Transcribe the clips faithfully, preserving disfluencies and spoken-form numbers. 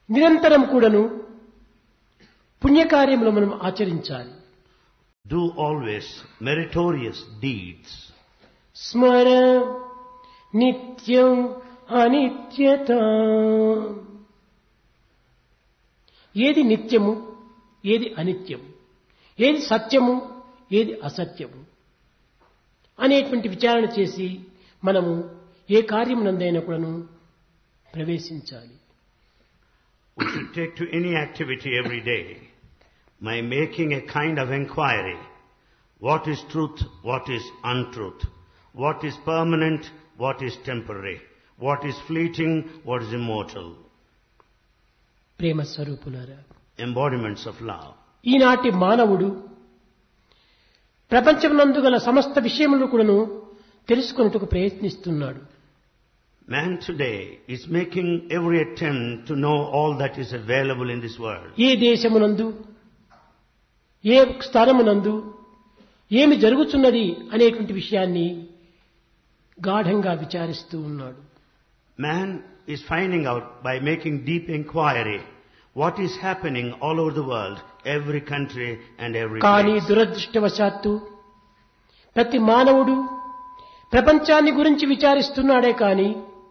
నిరంతరం కూడాను పుణ్యకార్యములు మనం ఆచరించాలి. Do always meritorious deeds. స్మర నిత్యం అనిత్యత. ఏది నిత్యము, ఏది అనిత్యము, ఏది సత్యము, ఏది అసత్యము అనేటువంటి విచారణ చేసి మనము ఏ కార్యమునందైనా కూడాను ప్రవేశించాలి. We should take to any activity every day by making a kind of inquiry. What is truth? What is untruth? What is permanent? What is temporary? What is fleeting? What is immortal? ప్రేమ స్వరూపులారా, Embodiments of love. ఈనాటి మానవుడు ప్రపంచమునందు గల సమస్త విషయములు కూడాను తెలుసుకొనుటకు ప్రయత్నిస్తున్నాడు. Man today is making every attempt to know all that is available in this world. ఏ దేశమునందు, ఏ స్థానమునందు ఏమి జరుగుతున్నది అనేటువంటి విషయాన్ని గాఢంగా విచారిస్తూ ఉన్నాడు. Man is finding out by making deep inquiry what is happening all over the world, every country and every కానీ place. దురదృష్టవశాత్తు ప్రతి మానవుడు ప్రపంచాన్ని గురించి విచారిస్తున్నాడే కానీ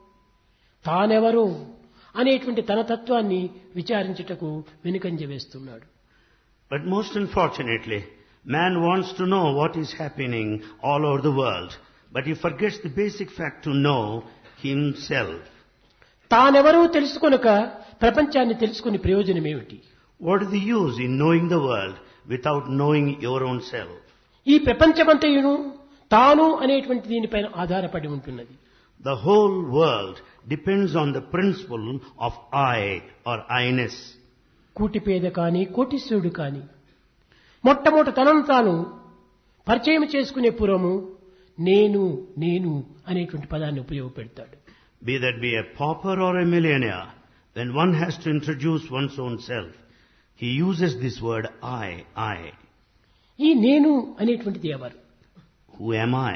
తానెవరు అనేటువంటి తన తత్వాన్ని విచారించుటకు వెనుకంజ వేస్తున్నాడు. But most unfortunately, man wants to know what is happening all over the world, but he forgets the basic fact to know himself. తానెవరూ తెలుసుకొనక ప్రపంచాన్ని తెలుసుకునే ప్రయోజనం ఏమిటి? What is the use in knowing the world without knowing your own self? ఈ ప్రపంచమంతయును తాను అనేటువంటి దీనిపైన ఆధారపడి ఉంటున్నది. The whole world depends on the principle of I or I-ness. కూటిపేద కానీ కోటీశ్వరుడు కానీ మొట్టమొదట తనను తాను పరిచయం చేసుకునే పూర్వము నేను నేను అనేటువంటి పదాన్ని ఉపయోగపెడతాడు. Be that be a pauper or a millionaire, when one has to introduce one's own self, he uses this word I, I. ఈ నేను అనేటువంటిది ఎవరు? Who am I?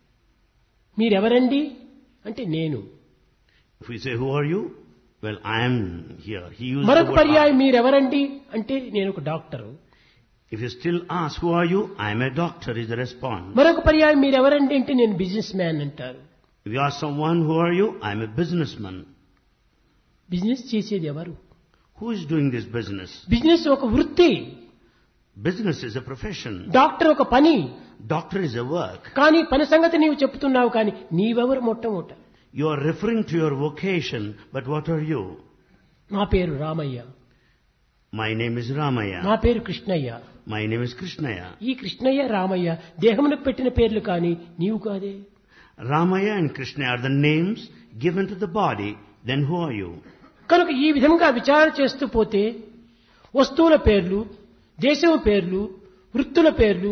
మీరెవరండి అంటే నేను. If we say, who are you? Well, I am here. He uses the మరొక word పర్యాయం I. మీరెవరండి అంటే నేను ఒక doctor. If you still ask, who are you? I am a doctor is the response. మరొక పర్యాయం మీరెవరండి అంటే నేను బిజినెస్ మ్యాన్ అంటారు. If you ask someone, who are you? I am a businessman. Business చేసేది ఎవరు? Who is doing this business? Business ఒక వృత్తి, Business is a profession. Doctor ఒక పని. Doctor is a work. కానీ పని సంగతి నీవు చెప్తున్నావు, కానీ నీవెవరు మొట్టమొదట? You are referring to your vocation, but what are you? నా పేరు Ramayya, My name is Ramaya. నా పేరు Krishnaiah. My name is Krishnaya. ఈ కృష్ణయ్య రామయ్య దేహమునకు పెట్టిన పేర్లు కానీ నీవు కాదే. Ramaya and Krishna are the names given to the body. Then who are you? కనుక ఈ విధంగా విచారణ చేస్తూ పోతే వస్తువుల పేర్లు, దేశం పేర్లు, వృత్తుల పేర్లు,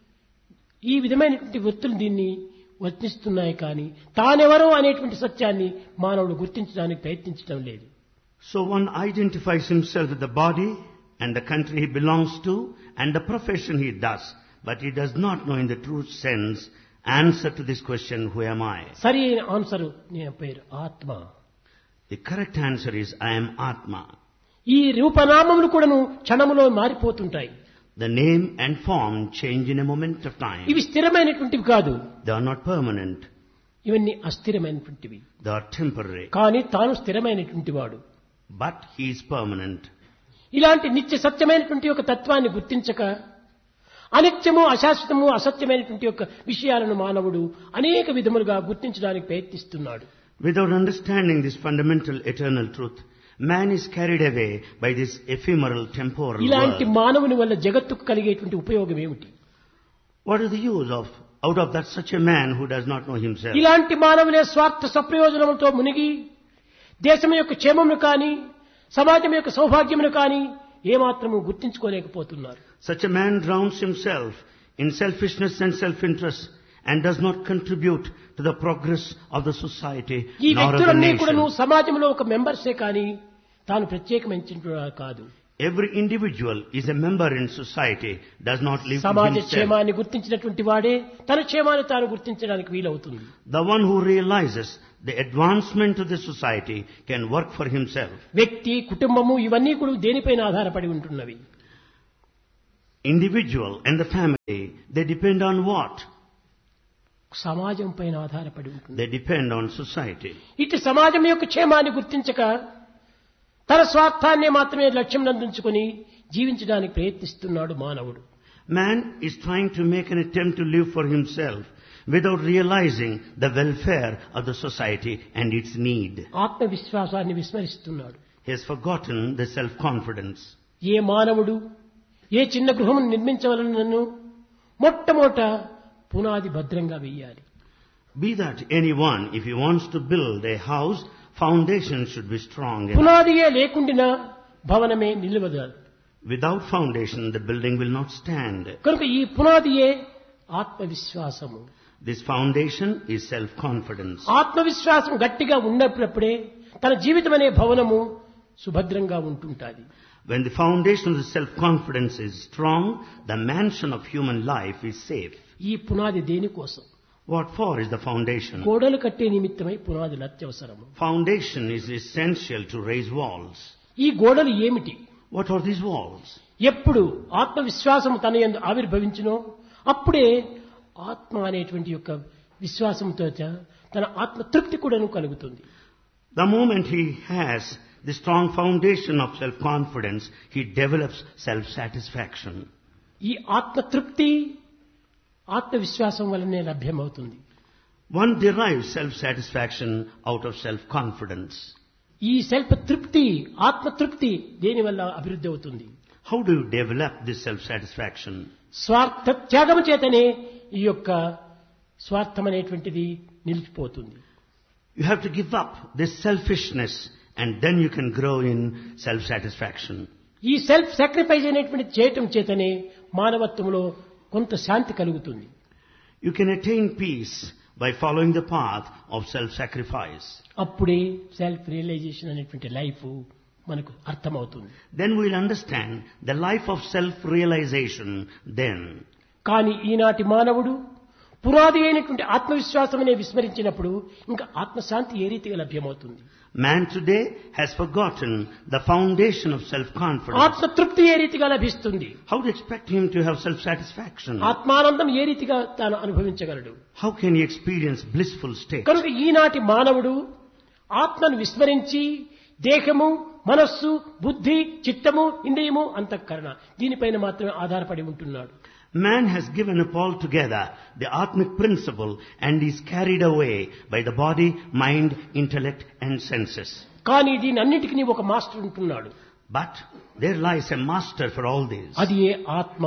ఈ విధమైనటువంటి వృత్తులు దీన్ని వర్తిస్తున్నాయి. కానీ తానెవరో అనేటువంటి సత్యాన్ని మానవుడు గుర్తించడానికి ప్రయత్నించడం లేదు. So one identifies himself with the body and the country he belongs to and the profession he does, but he does not know in the true sense answer to this question, who am I? సరి అయిన answer నేను పేరు ఆత్మ. The correct answer is, I am Atma. ఈ రూపనామములు కూడాను క్షణములో మారిపోతుంటాయి. The name and form change in a moment of time. ఇవి స్థిరమైనటువంటివి కాదు, They are not permanent. ఇవన్నీ అస్థిరమైనటువంటివి. They are temporary. కానీ తాను స్థిరమైనటువంటి వాడు. But he is permanent. ఇలాంటి నిత్య సత్యమైనటువంటి ఒక తత్వాన్ని గుర్తించక అనిత్యము, అశాశ్వతము, అసత్యమైనటువంటి యొక్క విషయాలను మానవుడు అనేక విధములుగా గుర్తించడానికి ప్రయత్నిస్తున్నాడు. Without understanding this fundamental eternal truth, man is carried away by this ephemeral temporal ఇలాంటి world. మానవుని వల్ల జగత్తుకు కలిగేటువంటి ఉపయోగం ఏమిటి? What is the use of, out of that, such a man who does not know himself? ఇలాంటి మానవులే స్వార్థ సప్రయోజనములతో మునిగి దేశం యొక్క క్షేమమును కానీ సమాజం యొక్క సౌభాగ్యమును కానీ ఏమాత్రము గుర్తించుకోలేకపోతున్నారు. Such a man drowns himself in selfishness and self-interest and does not contribute to the progress of the society ఈ nor of the వ్యక్తులన్నీ కూడాను nation. సమాజంలో ఒక మెంబర్సే కానీ తాను ప్రత్యేకమైన కాదు. Every individual is a member in society, does not live to సమాజ himself. క్షేమాన్ని గుర్తించినటువంటి వాడే తన క్షేమాన్ని తాను గుర్తించడానికి వీలవుతుంది. The one who realizes the advancement of the society, can work for himself. వ్యక్తి కుటుంబము ఇవన్నీ కూడా దేనిపైన ఆధారపడి ఉంటున్నవి? Individual and the family, they depend on what? సమాజం పైన ఆధారపడి ఉంటుంది. They depend on society. ఇటు సమాజం యొక్క క్షేమాన్ని గుర్తించక తన స్వార్థాన్ని మాత్రమే లక్ష్యం నందుంచుకొని జీవించడానికి ప్రయత్నిస్తున్నాడు మానవుడు. Man is trying to make an attempt to live for himself without realizing the welfare of the society and its need. ఆత్మవిశ్వాసాన్ని విస్మరిస్తున్నాడు. He has forgotten the self-confidence. ఏ మానవుడు ఏ చిన్న గృహం నిర్మించవలనను మొట్టమొదట పునాది భద్రంగా వేయాలి. Be that anyone, if he wants to build a house, foundation should be strong. పునాదియే లేకుండా భవనమే నిలవదు. Without foundation, the building will not stand. కనుక ఈ పునాదియే ఆత్మవిశ్వాసము. This foundation is self-confidence. ఆత్మవిశ్వాసం గట్టిగా ఉన్నప్పుడే తన జీవితం అనే భవనము సుభద్రంగా ఉంటుంటాది. When the foundation of the self-confidence is strong, the mansion of human life is safe. ఈ పునాది దేనికోసం? What for is the foundation? గోడలు కట్టే నిమిత్తమై పునాదులు అత్యవసరము. Foundation is essential to raise walls. ఈ గోడలు ఏమిటి? What are these walls? ఎప్పుడు ఆత్మవిశ్వాసం తన యందు ఆవిర్భవించునో అప్పుడే ఆత్మ అనేటువంటి యొక్క విశ్వాసంతో తన ఆత్మ తృప్తి కూడాను కలుగుతుంది. The moment he has the strong foundation of self-confidence, he develops self-satisfaction. ఈ ఆత్మ తృప్తి ఆత్మవిశ్వాసం వల్లనే లభ్యమవుతుంది. One derives self-satisfaction out of self-confidence. ఈ సెల్ఫ్ తృప్తి ఆత్మ తృప్తి దేని వల్ల అభివృద్ధి అవుతుంది? How do you develop this self-satisfaction? స్వార్థ త్యాగం చేతనే ఈ యొక్క స్వార్థం అనేటువంటిది నిలిచిపోతుంది. You have to give up this selfishness and then you can grow in self-satisfaction. ఈ సెల్ఫ్ సాక్రిఫైస్ అనేటువంటి చేయటం చేతనే మానవత్వంలో కొంత శాంతి కలుగుతుంది. You can attain peace by following the path of self-sacrifice. అప్పుడే సెల్ఫ్ రియలైజేషన్ అనేటువంటి లైఫ్ మనకు అర్థమవుతుంది. Then we will understand the life of self-realization then. కానీ ఈనాటి మానవుడు పునాది అయినటువంటి ఆత్మవిశ్వాసం అనే విస్మరించినప్పుడు ఇంకా ఆత్మశాంతి ఏ రీతిగా లభ్యమవుతుంది? Man today has forgotten the foundation of self-confidence. ఆత్మతృప్తి ఏ రీతిగా లభిస్తుంది? How to expect him to have self-satisfaction? ఆత్మానందం ఏ రీతిగా తాను అనుభవించగలడు? How can he experience blissful state? కనుక ఈనాటి మానవుడు ఆత్మను విస్మరించి దేహము మనస్సు బుద్ధి చిత్తము ఇంద్రియము అంతఃకరణ దీనిపైన మాత్రమే ఆధారపడి ఉంటున్నాడు. Man has given up altogether the Atmic principle and is carried away by the body, mind, intellect and senses. కానీ దీని అన్నిటికీ ఒక మాస్టర్ ఉంటున్నాడు. But there lies a master for all this. అది ఏ ఆత్మ.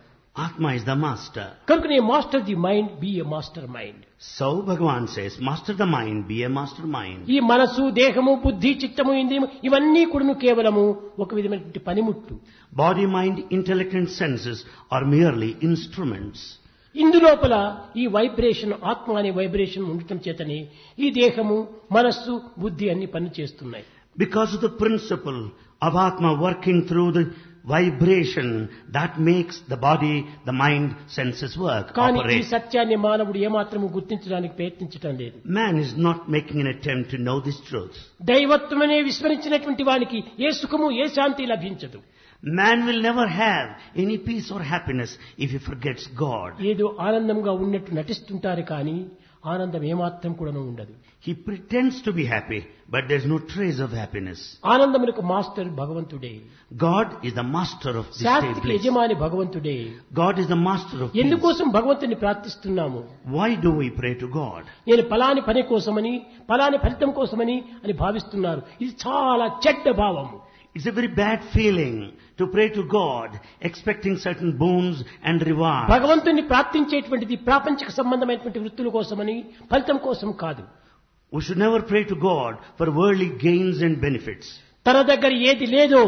Atma is the master. కనుకనే master the mind B A master mind. So Bhagavan says, master the mind, be a master mind. ఈ మనసు దేహము బుద్ధి చిత్తము ఇంద్రియము ఇవన్నీ కూడాను కేవలము ఒక విధమైనటువంటి పనిముట్టు. Body, mind, intellect and senses are merely instruments. ఇందులోపల ఈ వైబ్రేషన్ ఆత్మ అనే వైబ్రేషన్ ఉండటం చేతనే ఈ దేహము మనస్సు బుద్ధి అన్ని పని చేస్తున్నాయి. Because of the principle of Atma working through the vibration that makes the body, the mind, senses work, కానీ ఈ operate. సత్యాన్ని మానవుడు ఏమాత్రము గుర్తించడానికి ప్రయత్నించడం లేదు. Man is not making an attempt to know this truth. దైవత్వమనే విస్మరించినటువంటి వానికి ఏ సుఖము ఏ శాంతి లభించదు. Man will never have any peace or happiness if he forgets God. ఏదో ఆనందంగా ఉన్నట్టు నటిస్తుంటారు కానీ ఆనందం ఏమాత్రం కూడా ఉండదు. He pretends to be happy, but there is no trace of happiness. ఆనందములకు master భగవంతుడే. God is the master of this శాంతికి place. యజమాని భగవంతుడే. God is the master of peace. ఎందుకోసం భగవంతుని ప్రార్థిస్తున్నాము? Why do we pray to God? నేను పలాని పని కోసమని పలాని ఫలితం కోసమని అని భావిస్తున్నారు. ఇది చాలా చెడ్డ భావము. It's a very bad feeling to pray to God, expecting certain boons and rewards. భగవంతుని ప్రార్థించేటువంటిది ప్రాపంచిక సంబంధమైనటువంటి వృత్తుల కోసమని ఫలితం కోసం కాదు. We should never pray to God for worldly gains and benefits. తన దగ్గర ఏది లేదో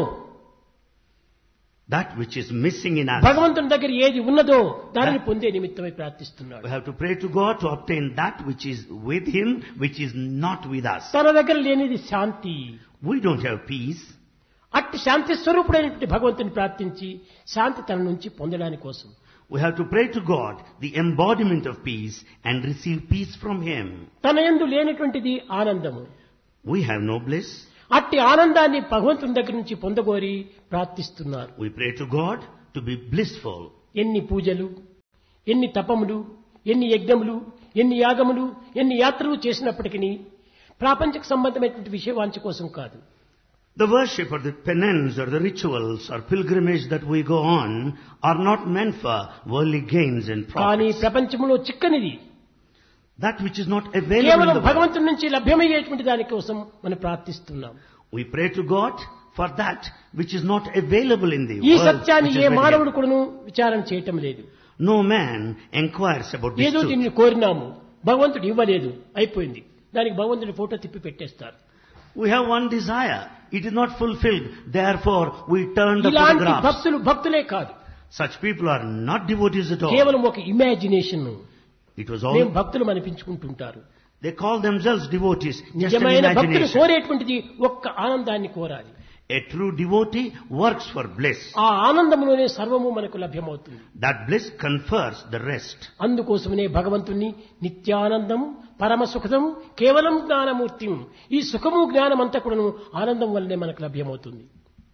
That which is missing in us. భగవంతుని దగ్గర ఏది ఉన్నదో దానిని పొందే నిమిత్తమై ప్రార్థిస్తున్నాడు. We have to pray to God to obtain that which is with Him, which is not with us. తన దగ్గర లేనిది శాంతి. We don't have peace. అట్టి శాంతి స్వరూపుడైనటువంటి భగవంతుని ప్రార్థించి శాంతి తన నుంచి పొందడానికి కోసం. We have to pray to God, the embodiment of peace, and receive peace from Him. తన యందు లేనటువంటిది ఆనందము. We have no bliss. అట్టి ఆనందాన్ని భగవంతుని దగ్గర నుంచి పొందగోరి ప్రార్థిస్తున్నారు. We pray to God to be blissful. ఎన్ని పూజలు, ఎన్ని తపములు, ఎన్ని యజ్ఞములు, ఎన్ని యాగములు, ఎన్ని యాత్రలు చేసినప్పటికీ ప్రాపంచిక సంబంధమైనటువంటి విషయవాంఛ కోసం కాదు. The worship or the penance or the rituals or pilgrimage that we go on are not meant for worldly gains and కానీ profits. ప్రపంచంలో చిక్కనిది That which is not available in కేవలం the world. భగవంతుని నుంచి లభ్యమయ్యేటువంటి దాని కోసం మనం ప్రార్థిస్తున్నాం. We pray to God for that which is not available in the ఈ world. సత్యాన్ని which ఏ is very మానవుడు limited. కూడాను విచారణ చేయటం లేదు. No man inquires about this ఏదో truth. దీన్ని కోరినాము, భగవంతుడు ఇవ్వలేదు, అయిపోయింది, దానికి భగవంతుడి ఫోటో తిప్పి పెట్టేస్తారు. We have one desire. It is not fulfilled. Therefore, we turn the ఇలాంటి photographs. భక్తులు భక్తులే కాదు, Such people are not devotees at all. కేవలం ఒక ఇమాజినేషన్. It was మేము all. భక్తులు అనిపించుకుంటుంటారు. They call themselves devotees. Just an నిజమైన భక్తులు imagination. కోరేటువంటిది ఒక్క ఆనందాన్ని కోరాలి. A true devotee works for bliss. ఆ ఆనందంలోనే సర్వము మనకు లభ్యమవుతుంది. That bliss confers the rest. అందుకోసమనే భగవంతుణ్ణి నిత్యానందం, పరమ సుఖం, కేవలం జ్ఞానమూర్తి, ఈ సుఖము జ్ఞానం అంతా కూడా ఆనందం వల్లనే మనకు లభ్యమవుతుంది.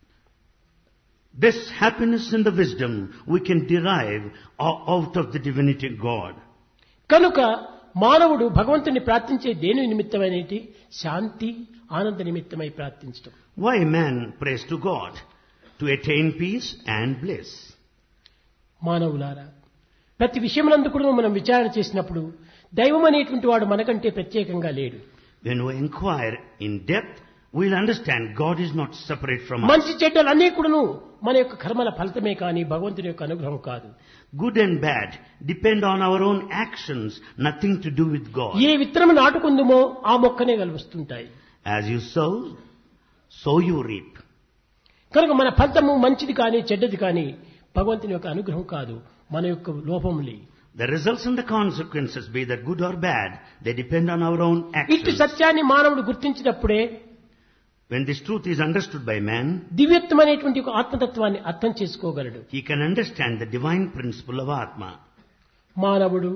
This happiness and the wisdom we can derive o- out of the divinity God. కనుక మానవుడు భగవంతుని ప్రార్థించే దేని నిమిత్తమైనటి శాంతి, ఆనంద నిమిత్తమై ప్రార్థించడం. Why man prays to God? To attain peace and bliss. మానవులారా, ప్రతి విషయమునందు కూడా మనం విచారణ చేసినప్పుడు దైవం అనేటువంటి వాడు మనకంటే ప్రత్యేకంగా లేడు. When we inquire in depth, we'll understand God is not separate from us. మంచి చెడ్డలు అన్నీ కూడాను మన యొక్క కర్మల ఫలితమే కానీ భగవంతుని యొక్క అనుగ్రహం కాదు. Good and bad depend on our own actions, nothing to do with God. ఏ విత్తనము నాటుకుందుమో ఆ మొక్కనే కలుస్తుంటాయి. As you sow, so you reap. కనుక మన ఫలితము మంచిది కానీ చెడ్డది కానీ భగవంతుని యొక్క అనుగ్రహం కాదు, మన యొక్క లోపములే. The results and the consequences, be that good or bad, they depend on our own ఇట్టి actions. సత్యాన్ని మానవుడు గుర్తించినప్పుడే When this truth is understood by man, దివ్యత్వమైనటువంటి ఒక ఆత్మతత్వాన్ని అర్థం చేసుకోగలడు. he can understand the divine principle of Atma. మానవుడు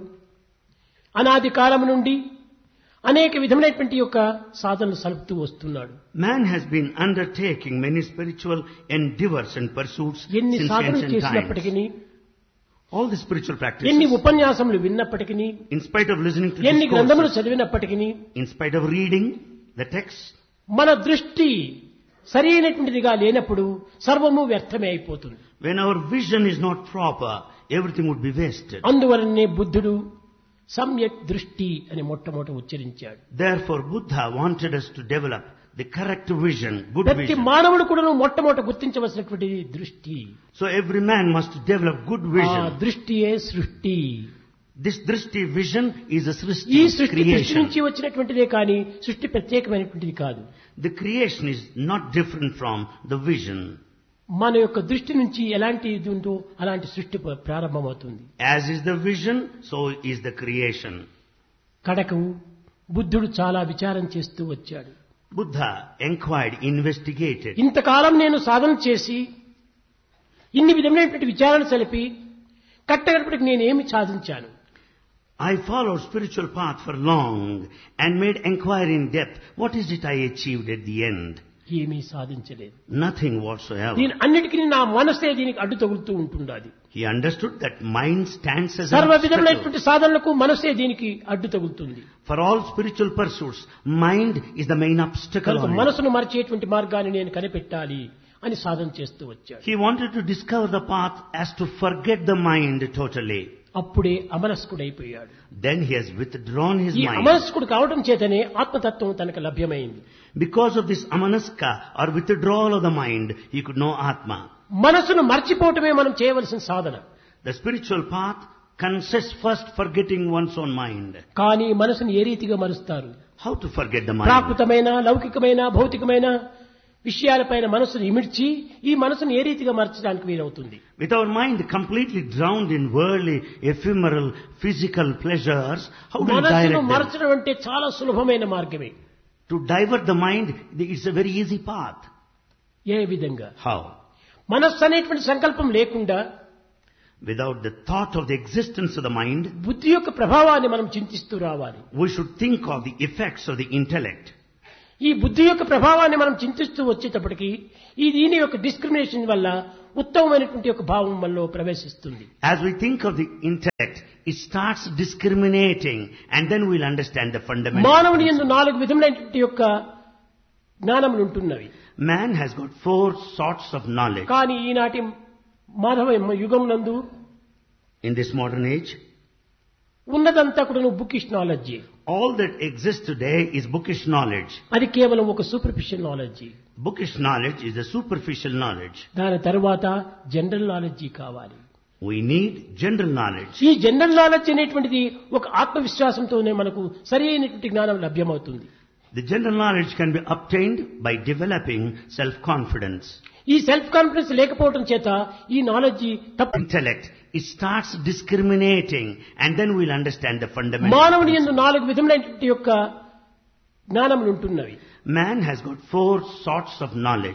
అనాది కాలం నుండి అనేక విధమైనటువంటి యొక్క సాధనలు సలుపుతూ వస్తున్నాడు. Man has been undertaking many spiritual endeavors and pursuits ఎన్ని since సాధనలు ancient times. చేసినప్పటికీ, All the spiritual ఎన్ని practices, ఉపన్యాసములు విన్నప్పటికీ, in spite of listening to ఎన్ని గ్రంథములు discourses, చదివినప్పటికీ, in spite of reading the text, మన దృష్టి సరి అయినటువంటిదిగా లేనప్పుడు సర్వము వ్యర్థమే అయిపోతుంది. when our vision is not proper, everything would be wasted. అందువలనే బుద్ధుడు సమ్యక్ దృష్టి అని మొట్టమొదట ఉచ్చరించాడు. Therefore, Buddha wanted us to develop the correct vision, good ప్రతి vision. మానవుడు కూడా మొట్టమొదట గుర్తించవలసినటువంటిది దృష్టి. So every man must develop good ఆ vision. దృష్టియే సృష్టి. This drishti vision is a ఈ srishti, సృష్టి దృష్టి creation. నుంచి వచ్చినటువంటిదే కానీ సృష్టి ప్రత్యేకమైనటువంటిది కాదు. The creation is not different from the vision. మన యొక్క దృష్టి నుంచి ఎలాంటి ఇది ఉందో అలాంటి సృష్టి ప్ర- ప్రారంభమవుతుంది. As is the vision, so is the creation. కడకు బుద్ధుడు చాలా విచారం చేస్తూ వచ్చాడు. Buddha inquired, investigated. ఇంతకాలం నేను సాధన చేసి ఇన్ని విధమైనటువంటి విచారణ సలిపి కట్టగడపటికి నేనేమి సాధించాను? I followed spiritual path for long and made inquiry in depth. What is it I achieved at the end? ఏమీ సాధించలేదు. Nothing whatsoever. దీని అన్నిటికీ నా మనసే దీనికి అడ్డు తగులుతూ ఉంటుండాలి. He understood that mind stands as an సర్వ obstacle. విధములైనటువంటి సాధనలకు మనసే దీనికి అడ్డు తగులుతుంది. For all spiritual pursuits, mind is the main obstacle కనుక on it. మనసును మరిచేటువంటి మార్గాన్ని నేను కనిపెట్టాలి అని సాధన చేస్తూ వచ్చాడు. He wanted to discover the path as to forget the mind totally. అప్పుడే అమనస్కుడైపోయాడు. Then he has withdrawn his ఈ mind. అమనస్కుడు కావడం చేతనే ఆత్మతత్వం తనకు లభ్యమైంది. Because of this amanaska or withdrawal of the mind, he could know Atma. మనసును మర్చిపోవటమే మనం చేయవలసిన సాధన. The spiritual path consists first forgetting one's own mind. కానీ మనసును ఏ రీతిగా మరుస్తారు? How to forget the mind? ప్రాకృతమైన, లౌకికమైన, భౌతికమైన విషయాలపైన మనసును ఇమిడ్చి ఈ మనసును ఏ రీతిగా మర్చడానికి వీలవుతుంది? With our mind completely drowned in worldly, ephemeral, physical pleasures, how do we మనసును direct them? మరచడం అంటే చాలా సులభమైన మార్గమే. To divert the mind, it's a very easy path. ఏ విధంగా? How? మనస్సు అనేటువంటి సంకల్పం లేకుండా without the thought of the existence of the mind, బుద్ధి యొక్క ప్రభావాన్ని మనం చింతిస్తూ రావాలి. we should think of the effects of the intellect. ఈ బుద్ధి యొక్క ప్రభావాన్ని మనం చింతిస్తూ వచ్చేటప్పటికి ఈ దీని యొక్క డిస్క్రిమినేషన్ వల్ల ఉత్తమమైనటువంటి ఒక భావం మనలో ప్రవేశిస్తుంది. As we think of the intellect, it starts discriminating, and then we'll understand the fundamental. మానవుని యందు నాలుగు విధములైనటువంటి యొక్క జ్ఞానములు ఉంటున్నవి. Man has got four sorts of knowledge. కానీ ఈనాటి మానవ యుగం నందు In this modern age, ఉన్నదంతా కూడా bookish knowledge. all that exists today is bookish knowledge. అది కేవలం ఒక superficial knowledge. Bookish knowledge is a superficial knowledge. దాని తరువాత జనరల్ నాలెడ్జి కావాలి. We need general knowledge. ఈ జనరల్ నాలెడ్జ్ అనేటువంటిది ఒక ఆత్మవిశ్వాసంతోనే మనకు సరైనటువంటి జ్ఞానం లభ్యమవుతుంది. The general knowledge can be obtained by developing self-confidence. ఈ సెల్ఫ్ కాన్ఫిడెన్స్ లేకపోవడం చేత ఈ నాలెడ్జి తప్పు. Intellect, it starts discriminating, and then we'll understand the fundamental. మానవుని యందు నాలుగు విధములైనటువంటి యొక్క జ్ఞానములు ఉంటున్నవి. Man has got four sorts of knowledge.